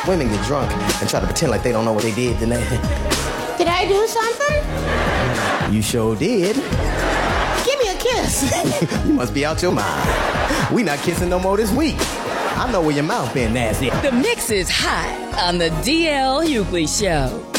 Women get drunk and try to pretend like they don't know what they did the night. Did I do something? You sure did. Give me a kiss. You must be out your mind. We not kissing no more this week. I know where your mouth been, nasty. The Mix is hot on the DL Hughley Show.